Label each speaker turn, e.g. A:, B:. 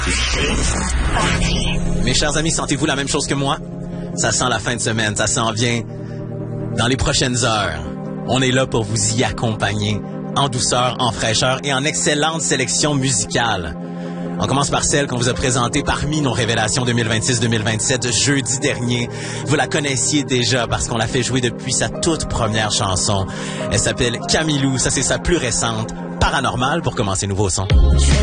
A: Mes chers amis, sentez-vous la même chose que moi? Ça sent la fin de semaine, ça s'en vient dans les prochaines heures. On est là pour vous y accompagner en douceur, en fraîcheur et en excellente sélection musicale. On commence par celle qu'on vous a présentée parmi nos révélations 2026-2027 jeudi dernier. Vous la connaissiez déjà parce qu'on l'a fait jouer depuis sa toute première chanson. Elle s'appelle Camilou, ça c'est sa plus récente. Paranormal pour commencer nouveau son.